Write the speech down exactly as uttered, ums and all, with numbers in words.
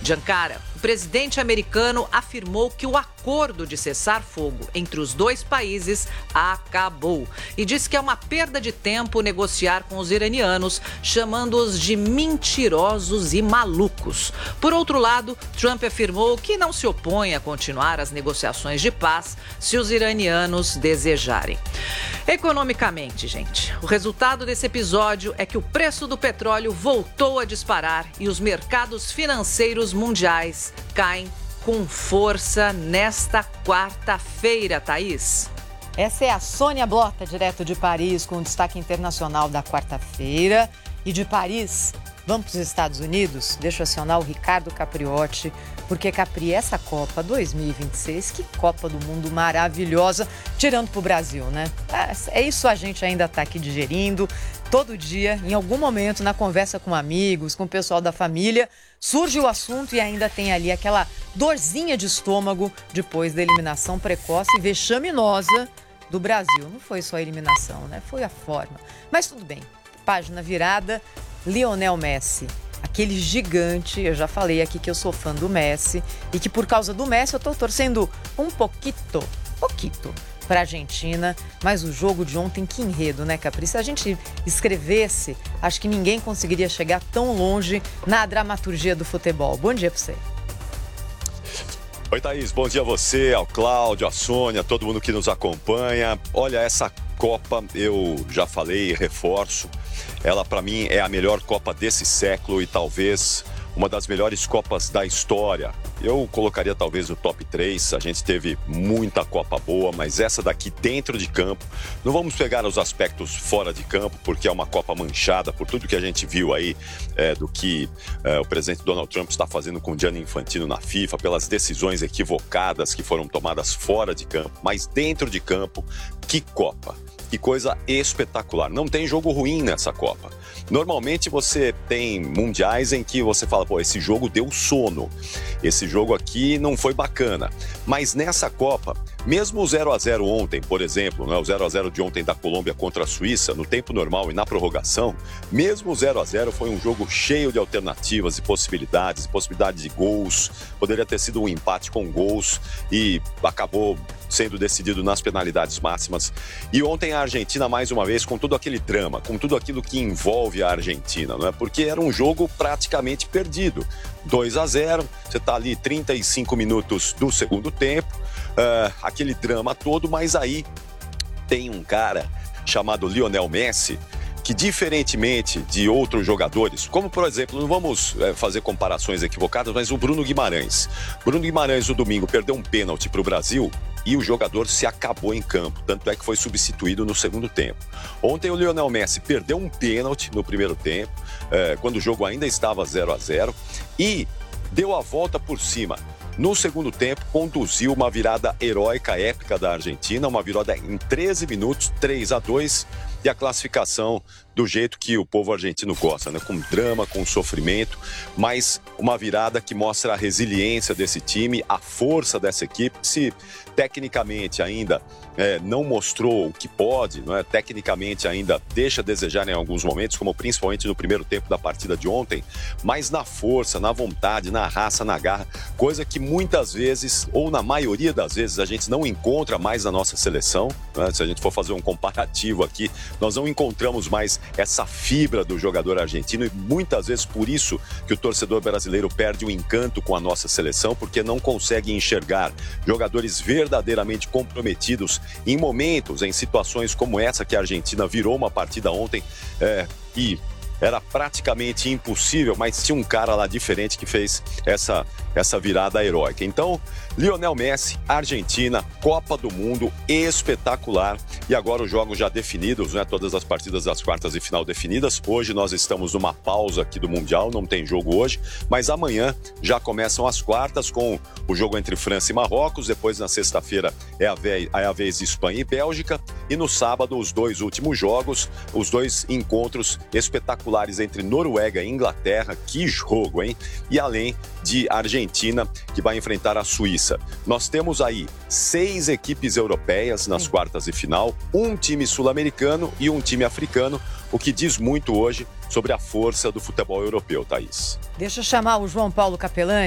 de Ankara, o presidente americano afirmou que o acordo de cessar-fogo entre os dois países acabou e disse que é uma perda de tempo negociar com os iranianos, chamando-os de mentirosos e malucos. Por outro lado, Trump afirmou que não se opõe a continuar as negociações de paz se os iranianos desejarem. Economicamente, gente, o resultado desse episódio é que o preço do petróleo voltou a disparar e os mercados financeiros mundiais caem com força nesta quarta-feira, Thaís. Essa é a Sônia Blota, direto de Paris, com o destaque internacional da quarta-feira. E de Paris, vamos para os Estados Unidos? Deixa eu acionar o Ricardo Capriotti, porque, Capri, essa Copa dois mil e vinte e seis, que Copa do Mundo maravilhosa, tirando para o Brasil, né? É isso, a gente ainda está aqui digerindo. Todo dia, em algum momento, na conversa com amigos, com o pessoal da família, surge o assunto e ainda tem ali aquela dorzinha de estômago depois da eliminação precoce e vexaminosa do Brasil. Não foi só a eliminação, né? Foi a forma. Mas tudo bem. Página virada, Lionel Messi. Aquele gigante, eu já falei aqui que eu sou fã do Messi e que por causa do Messi eu tô torcendo um pouquito, pouquito para a Argentina, mas o jogo de ontem, que enredo, né, Capri? Se a gente escrevesse, acho que ninguém conseguiria chegar tão longe na dramaturgia do futebol. Bom dia para você. Oi, Thaís, bom dia a você, ao Cláudio, a Sônia, todo mundo que nos acompanha. Olha, essa Copa, eu já falei e reforço, ela para mim é a melhor Copa desse século e talvez uma das melhores Copas da história. Eu colocaria talvez no top três, a gente teve muita Copa boa, mas essa daqui dentro de campo, não vamos pegar os aspectos fora de campo, porque é uma Copa manchada por tudo que a gente viu aí, é, do que é, o presidente Donald Trump está fazendo com o Gianni Infantino na FIFA, pelas decisões equivocadas que foram tomadas fora de campo, mas dentro de campo, que Copa! Que coisa espetacular. Não tem jogo ruim nessa Copa. Normalmente você tem mundiais em que você fala, pô, esse jogo deu sono. Esse jogo aqui não foi bacana. Mas nessa Copa, mesmo o zero a zero ontem, por exemplo, né, o zero a zero de ontem da Colômbia contra a Suíça, no tempo normal e na prorrogação, mesmo o zero a zero foi um jogo cheio de alternativas e possibilidades, possibilidades de gols. Poderia ter sido um empate com gols e acabou sendo decidido nas penalidades máximas. E ontem a Argentina, mais uma vez, com todo aquele drama, com tudo aquilo que envolve a Argentina, não é? Porque era um jogo praticamente perdido. dois a zero, você está ali trinta e cinco minutos do segundo tempo, uh, aquele drama todo, mas aí tem um cara chamado Lionel Messi, que diferentemente de outros jogadores, como por exemplo, não vamos é, fazer comparações equivocadas, mas o Bruno Guimarães. Bruno Guimarães no domingo perdeu um pênalti para o Brasil e o jogador se acabou em campo, tanto é que foi substituído no segundo tempo. Ontem o Lionel Messi perdeu um pênalti no primeiro tempo, é, quando o jogo ainda estava zero a zero, e deu a volta por cima. No segundo tempo, conduziu uma virada heróica, épica da Argentina, uma virada em treze minutos, três a dois, e a classificação do jeito que o povo argentino gosta, né? Com drama, com sofrimento, mas uma virada que mostra a resiliência desse time, a força dessa equipe, que se tecnicamente ainda é, não mostrou o que pode, não é? Tecnicamente ainda deixa a desejar em alguns momentos, como principalmente no primeiro tempo da partida de ontem, mas na força, na vontade, na raça, na garra, coisa que muitas vezes, ou na maioria das vezes, a gente não encontra mais na nossa seleção, né? Se a gente for fazer um comparativo aqui, nós não encontramos mais essa fibra do jogador argentino e muitas vezes por isso que o torcedor brasileiro perde o encanto com a nossa seleção, porque não consegue enxergar jogadores verdadeiramente comprometidos em momentos, em situações como essa que a Argentina virou uma partida ontem é, e era praticamente impossível, mas tinha um cara lá diferente que fez essa, essa virada heróica. Então, Lionel Messi, Argentina, Copa do Mundo, espetacular. E agora os jogos já definidos, né? Todas as partidas das quartas e final definidas. Hoje nós estamos numa pausa aqui do Mundial, não tem jogo hoje, mas amanhã já começam as quartas com o jogo entre França e Marrocos. Depois, na sexta-feira, é a vez, é a vez de Espanha e Bélgica. E no sábado, os dois últimos jogos, os dois encontros espetaculares entre Noruega e Inglaterra. Que jogo, hein? E além de Argentina, que vai enfrentar a Suíça. Nós temos aí seis equipes europeias nas Sim. quartas de final, um time sul-americano e um time africano, o que diz muito hoje sobre a força do futebol europeu, Thaís. Deixa eu chamar o João Paulo Capelani.